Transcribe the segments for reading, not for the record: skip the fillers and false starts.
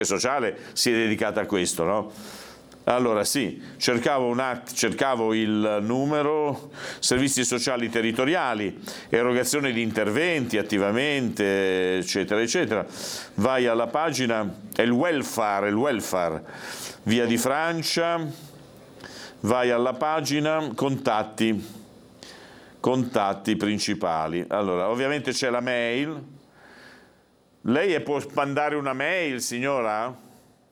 sociale si è dedicata a questo, no? Allora sì, cercavo il numero, servizi sociali territoriali, erogazione di interventi attivamente, eccetera, eccetera. Vai alla pagina, è il welfare, via di Francia, vai alla pagina, contatti principali. Allora, ovviamente c'è la mail. Lei può mandare una mail, signora?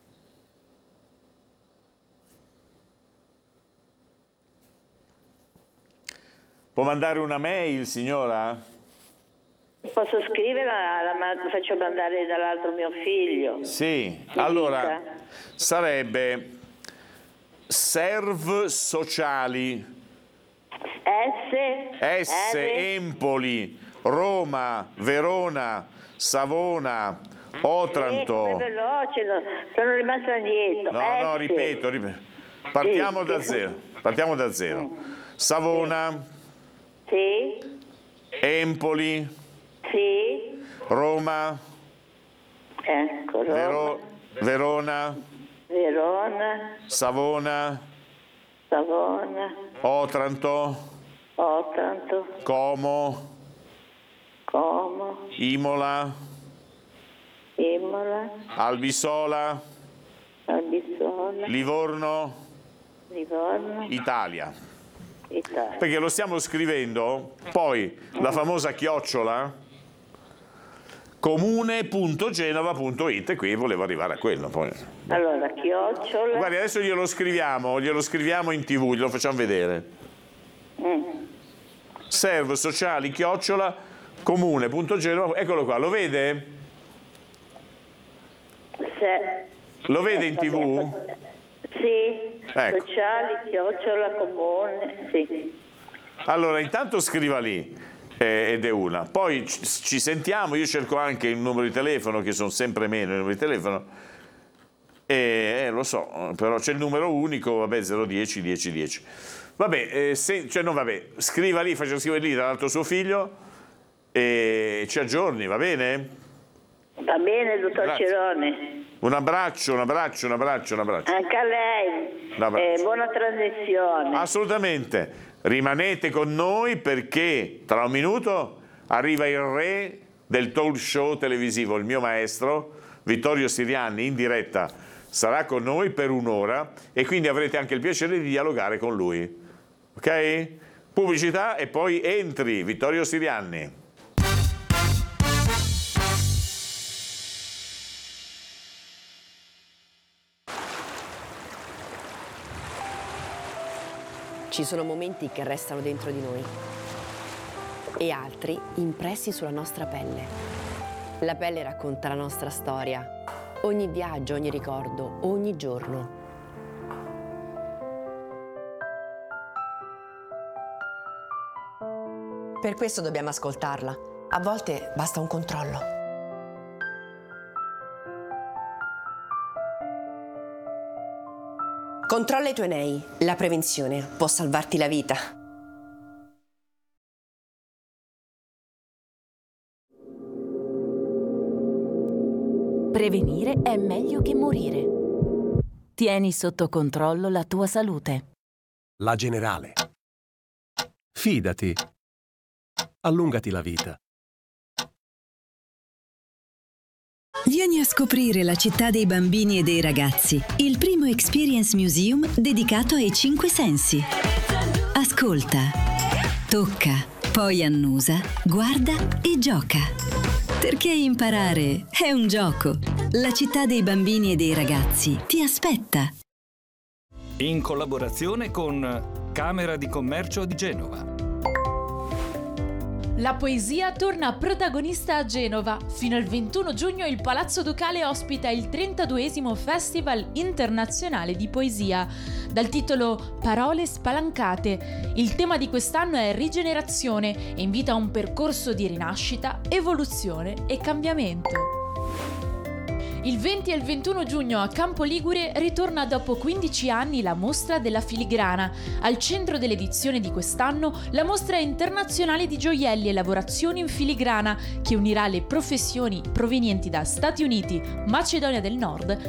Può mandare una mail, signora? Posso scriverla, la faccio mandare dall'altro mio figlio. Sì, allora sarebbe Serv Sociali S Empoli, Roma, Verona, Savona, Otranto. Veloce, sono rimasta indietro. No, ripeto. Partiamo da zero. Savona. Sì. Empoli. Sì. Roma. Ecco, Verona. Savona. Otranto. Como. Imola. Albisola. Livorno. Italia. Perché lo stiamo scrivendo, poi la famosa chiocciola comune.genova.it, e qui volevo arrivare a quello poi. Allora, chiocciola. Guardi, adesso glielo scriviamo in TV, glielo facciamo vedere. Serv sociali chiocciola comune.genova, eccolo qua, lo vede? Lo vede in TV? Sì, ecco. Sociali, chiocciola, comune, sì. Allora, intanto scriva lì, ed è una. Poi ci sentiamo, io cerco anche il numero di telefono, che sono sempre meno i numeri di telefono, lo so, però c'è il numero unico, vabbè, 010 10 10. Vabbè, scriva lì, faccia scrivere lì dall'altro suo figlio, e ci aggiorni, va bene? Va bene, dottor Cirone. Un abbraccio. Anche a lei. Buona trasmissione. Assolutamente. Rimanete con noi, perché tra un minuto arriva il re del talk show televisivo, il mio maestro, Vittorio Sirianni, in diretta. Sarà con noi per un'ora e quindi avrete anche il piacere di dialogare con lui. Ok? Pubblicità e poi entri, Vittorio Sirianni. Ci sono momenti che restano dentro di noi e altri impressi sulla nostra pelle. La pelle racconta la nostra storia, ogni viaggio, ogni ricordo, ogni giorno. Per questo dobbiamo ascoltarla. A volte basta un controllo. Controlla i tuoi nei. La prevenzione può salvarti la vita. Prevenire è meglio che morire. Tieni sotto controllo la tua salute. La Generale. Fidati. Allungati la vita. Vieni a scoprire la città dei bambini e dei ragazzi, il primo Experience Museum dedicato ai 5 sensi. Ascolta, tocca, poi annusa, guarda e gioca. Perché imparare è un gioco. La città dei bambini e dei ragazzi ti aspetta. In collaborazione con Camera di Commercio di Genova. La poesia torna protagonista a Genova. Fino al 21 giugno il Palazzo Ducale ospita il 32esimo Festival Internazionale di Poesia, dal titolo Parole spalancate. Il tema di quest'anno è rigenerazione e invita a un percorso di rinascita, evoluzione e cambiamento. Il 20 e il 21 giugno a Campo Ligure ritorna dopo 15 anni la Mostra della Filigrana. Al centro dell'edizione di quest'anno la Mostra internazionale di gioielli e lavorazioni in filigrana, che unirà le professioni provenienti da Stati Uniti, Macedonia del Nord,